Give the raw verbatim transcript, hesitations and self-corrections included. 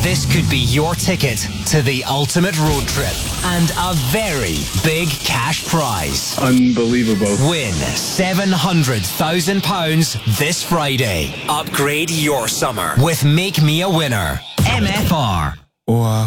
This could be your ticket to the ultimate road trip and a very big cash prize. Unbelievable. Win seven hundred thousand pounds this Friday. Upgrade your summer with Make Me a Winner. M F R. Wow.